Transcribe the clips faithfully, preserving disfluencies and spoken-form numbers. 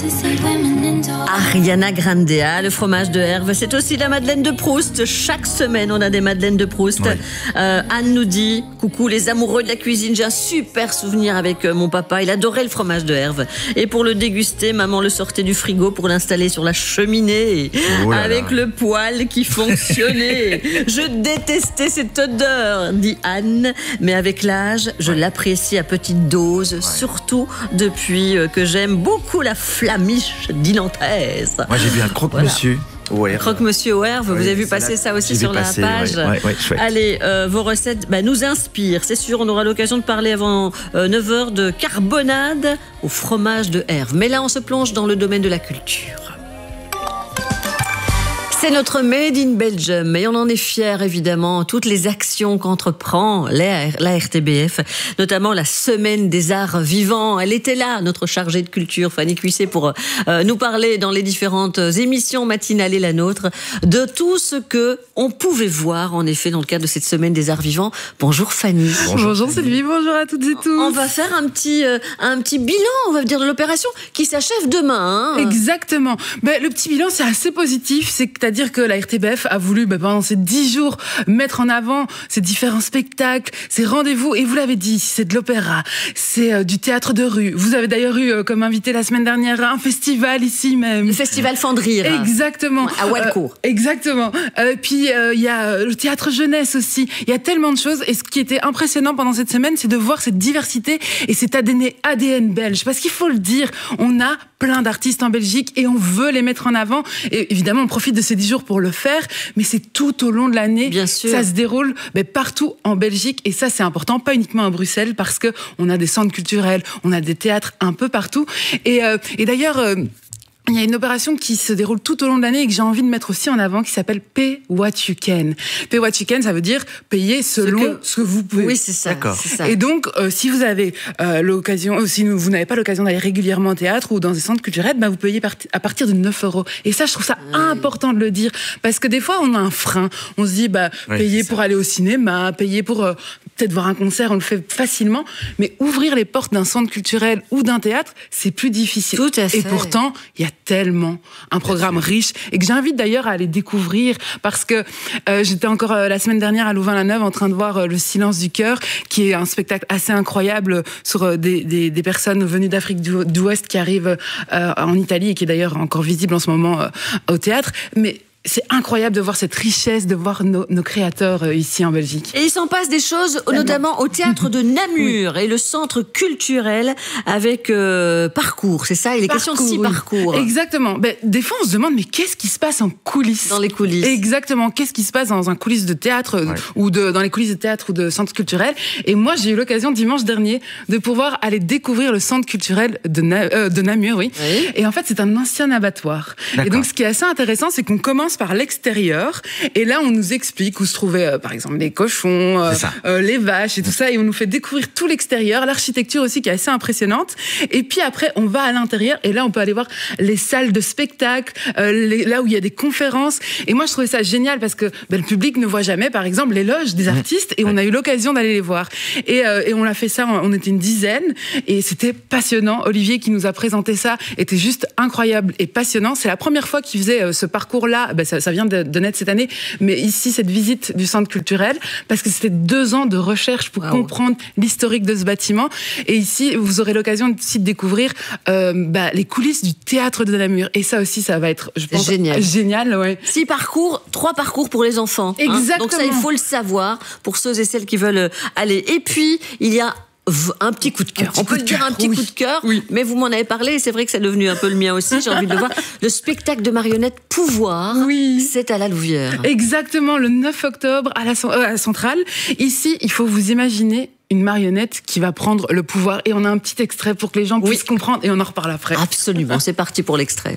Ariana Grande, ah, le fromage de Herve, c'est aussi la Madeleine de Proust. Chaque semaine, on a des Madeleines de Proust. Ouais. Euh, Anne nous dit, coucou les amoureux de la cuisine, j'ai un super souvenir avec euh, mon papa. Il adorait le fromage de Herve. Et pour le déguster, maman le sortait du frigo pour l'installer sur la cheminée oh avec là. Le poêle qui fonctionnait. Je détestais cette odeur, dit Anne. Mais avec l'âge, je ouais. l'apprécie à petite dose, ouais. surtout depuis euh, que j'aime beaucoup la flamiche dinantaise. Moi, j'ai vu un croque-monsieur. Voilà. Croque-monsieur au Herve, oui, vous avez vu passer ça aussi sur passer, la page. Ouais, ouais, ouais, Allez, euh, vos recettes bah, nous inspirent, c'est sûr. On aura l'occasion de parler avant euh, neuf heures de carbonade au fromage de Herve. Mais là, on se plonge dans le domaine de la culture. C'est notre Made in Belgium et on en est fiers évidemment. Toutes les actions qu'entreprend la R T B F, notamment la Semaine des Arts Vivants. Elle était là, notre chargée de culture, Fanny Cuisset, pour euh, nous parler dans les différentes émissions matinales et la nôtre de tout ce que on pouvait voir en effet dans le cadre de cette Semaine des Arts Vivants. Bonjour Fanny. Bonjour, bonjour Sylvie, bonjour à toutes et tous. On va faire un petit, euh, un petit bilan, on va dire, de l'opération qui s'achève demain. Hein. Exactement. Ben, le petit bilan, c'est assez positif, c'est que c'est-à-dire que la R T B F a voulu, bah, pendant ces dix jours, mettre en avant ces différents spectacles, ces rendez-vous. Et vous l'avez dit, c'est de l'opéra, c'est euh, du théâtre de rue. Vous avez d'ailleurs eu euh, comme invité la semaine dernière un festival ici même. Le festival Fandrire. Exactement. À Walcourt. Euh, exactement. Euh, puis il euh, y a le théâtre jeunesse aussi. Il y a tellement de choses. Et ce qui était impressionnant pendant cette semaine, c'est de voir cette diversité et cet A D N belge. Parce qu'il faut le dire, on a plein d'artistes en Belgique et on veut les mettre en avant. Et évidemment, on profite de ces dix jours pour le faire, mais c'est tout au long de l'année. Bien sûr. Ça se déroule mais partout en Belgique et ça c'est important, pas uniquement à Bruxelles parce que on a des centres culturels, on a des théâtres un peu partout. Et, euh, et d'ailleurs. Euh, Il y a une opération qui se déroule tout au long de l'année et que j'ai envie de mettre aussi en avant, qui s'appelle Pay What You Can. Pay What You Can, ça veut dire payer selon ce que, ce que vous pouvez. Oui, c'est ça. D'accord. C'est ça. Et donc, euh, si vous avez euh, l'occasion, si vous n'avez pas l'occasion d'aller régulièrement au théâtre ou dans des centres culturels, bah, vous payez part- à partir de neuf euros. Et ça, je trouve ça oui. important de le dire. Parce que des fois, on a un frein. On se dit, bah, oui, payer pour aller au cinéma, payer pour euh, peut-être voir un concert, on le fait facilement. Mais ouvrir les portes d'un centre culturel ou d'un théâtre, c'est plus difficile. Tout à fait. Et pourtant, il y a tellement un programme riche et que j'invite d'ailleurs à aller découvrir parce que euh, j'étais encore euh, la semaine dernière à Louvain-la-Neuve en train de voir euh, Le Silence du cœur qui est un spectacle assez incroyable sur euh, des, des, des personnes venues d'Afrique du, d'Ouest qui arrivent euh, en Italie et qui est d'ailleurs encore visible en ce moment euh, au théâtre. Mais c'est incroyable de voir cette richesse, de voir nos, nos créateurs euh, ici en Belgique. Et il s'en passe des choses, notamment au théâtre de Namur oui. et le centre culturel avec euh, parcours, c'est ça? Il est question de six oui. parcours. Exactement. Ben, des fois, on se demande, mais qu'est-ce qui se passe en coulisses? Dans les coulisses. Exactement. Qu'est-ce qui se passe dans un coulisse de théâtre ouais. ou de, dans les coulisses de théâtre ou de centre culturel? Et moi, j'ai eu l'occasion dimanche dernier de pouvoir aller découvrir le centre culturel de, Na- euh, de Namur, oui. oui. Et en fait, c'est un ancien abattoir. D'accord. Et donc, ce qui est assez intéressant, c'est qu'on commence par l'extérieur et là on nous explique où se trouvaient euh, par exemple les cochons, euh, euh, les vaches et tout ça et on nous fait découvrir tout l'extérieur, l'architecture aussi qui est assez impressionnante et puis après on va à l'intérieur et là on peut aller voir les salles de spectacle, euh, les, là où il y a des conférences et moi je trouvais ça génial parce que ben, le public ne voit jamais par exemple les loges des artistes et on a eu l'occasion d'aller les voir et, euh, et on l'a fait ça, on était une dizaine et c'était passionnant. Olivier qui nous a présenté ça était juste incroyable et passionnant. C'est la première fois qu'il faisait euh, ce parcours là, ben, ça, ça vient de, de naître cette année, mais ici, cette visite du centre culturel, parce que c'était deux ans de recherche pour wow. comprendre l'historique de ce bâtiment. Et ici, vous aurez l'occasion aussi de découvrir euh, bah, les coulisses du théâtre de Namur. Et ça aussi, ça va être, je pense, génial. Génial, ouais. Six parcours, trois parcours pour les enfants. Exactement. Hein. Donc ça, il faut le savoir pour ceux et celles qui veulent aller. Et puis, il y a un petit coup de cœur. On peut le dire un petit oui. coup de cœur, oui. mais vous m'en avez parlé et c'est vrai que c'est devenu un peu le mien aussi, j'ai envie de le voir. Le spectacle de marionnettes Pouvoir, oui. c'est à la Louvière. Exactement, le neuf octobre à la, euh, à la Centrale. Ici, il faut vous imaginer une marionnette qui va prendre le pouvoir et on a un petit extrait pour que les gens oui. puissent comprendre et on en reparle après. Absolument, c'est parti pour l'extrait.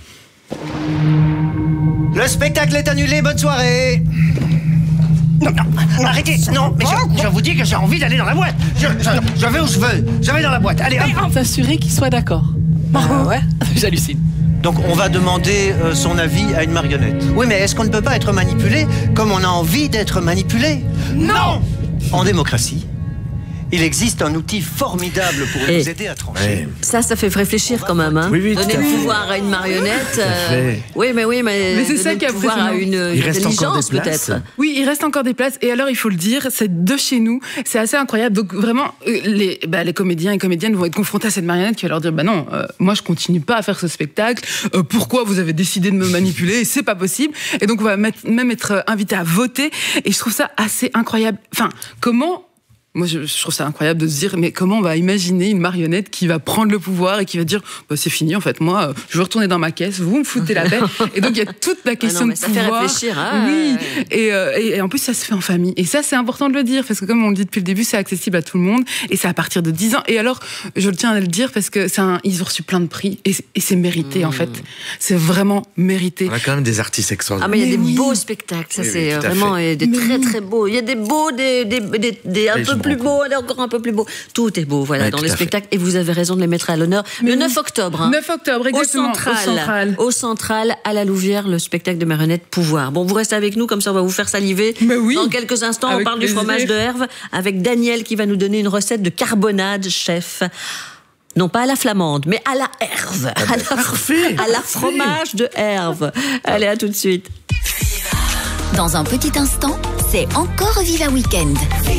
Le spectacle est annulé, bonne soirée. Non, non, arrêtez, non, mais je, je vous dis que j'ai envie d'aller dans la boîte. Je, je, je vais où je veux, je vais dans la boîte. Allez, hop. S'assurer qu'il soit d'accord. Euh, ouais, j'hallucine. Donc on va demander euh, son avis à une marionnette. Oui, mais est-ce qu'on ne peut pas être manipulé comme on a envie d'être manipulé? Non. En démocratie, Il existe un outil formidable pour Et nous aider à trancher. Ouais. Ça, ça fait réfléchir quand même. Hein. Oui, oui, tout Donner à le fait. pouvoir à une marionnette. euh, fait. oui, mais oui, mais, Mais c'est ça donner qui est le pouvoir à impressionnant. une Il reste encore intelligence des places. peut-être. Oui, il reste encore des places. Et alors, il faut le dire, c'est de chez nous. C'est assez incroyable. Donc, vraiment, euh, les, bah, les comédiens et comédiennes vont être confrontés à cette marionnette qui va leur dire, bah non, euh, moi, je continue pas à faire ce spectacle. Euh, pourquoi vous avez décidé de me manipuler? C'est pas possible. Et donc, on va mettre, même être invité à voter. Et je trouve ça assez incroyable. Enfin, comment... Moi, je, je trouve ça incroyable de se dire, mais comment on va imaginer une marionnette qui va prendre le pouvoir et qui va dire, bah, c'est fini, en fait, moi, euh, je veux retourner dans ma caisse, vous me foutez la paix. Et donc, il y a toute la question Ah non, mais de ça pouvoir. fait réfléchir, hein. Oui. Et, euh, et, et en plus, ça se fait en famille. Et ça, c'est important de le dire, parce que comme on le dit depuis le début, c'est accessible à tout le monde. Et c'est à partir de dix ans. Et alors, je le tiens à le dire, parce que c'est un, ils ont reçu plein de prix. Et, et c'est mérité, Mmh. en fait. C'est vraiment mérité. On a quand même des artistes Ah, extraordinaires. mais il y a Mais des oui. beaux spectacles, ça Oui, oui, c'est tout à vraiment fait. et des Mais très oui. très beaux. Il y a des beaux, des, des, des, des un Et je peu me plus rends beaux, et encore un peu plus beaux. Tout est beau, voilà, Ouais, dans tout les à fait. spectacles. Et vous avez raison de les mettre à l'honneur. Le Mais neuf oui. octobre, hein. neuf octobre, Au exactement. central, Au central. au central, à la Louvière, le spectacle de marionnette Pouvoir. Bon, vous restez avec nous, comme ça on va vous faire saliver. Mais oui. Dans quelques instants, on Avec parle plaisir. du fromage de Herve avec Daniel qui va nous donner une recette de carbonade, chef. Non pas à la flamande, mais à la Herve. à, la, parfait, à la fromage de Herve. Allez, à tout de suite. Dans un petit instant, c'est encore Viva Weekend.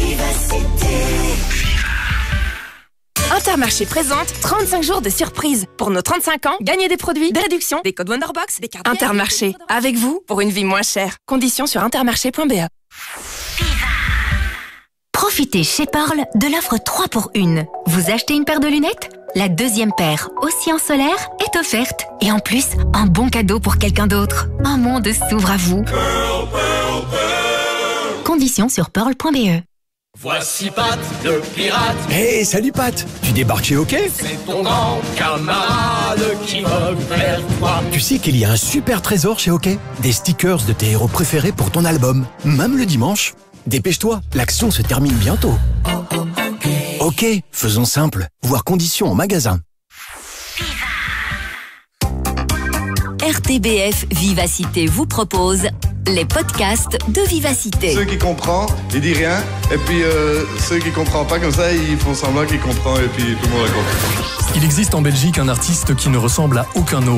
Intermarché présente trente-cinq jours de surprise. Pour nos trente-cinq ans, gagnez des produits, des réductions, des codes Wonderbox, des cartes. Intermarché, avec vous pour une vie moins chère. Conditions sur intermarché point b e. Profitez chez Pearl de l'offre trois pour une. Vous achetez une paire de lunettes? La deuxième paire, aussi en solaire, est offerte. Et en plus, un bon cadeau pour quelqu'un d'autre. Un monde s'ouvre à vous. Conditions sur pearl point b e. Voici Pat, le pirate, Hey, salut Pat. Tu débarques chez OK? c'est ton grand camarade qui va vers toi. Tu sais qu'il y a un super trésor chez OK? Des stickers de tes héros préférés pour ton album, même le dimanche. Dépêche-toi, l'action se termine bientôt. OK, faisons simple. Voir conditions en magasin. R T B F Vivacité vous propose les podcasts de Vivacité. Ceux qui comprennent, ils disent rien. Et puis euh, ceux qui comprennent pas comme ça, ils font semblant qu'ils comprennent et puis tout le monde a compris. Il existe en Belgique un artiste qui ne ressemble à aucun autre.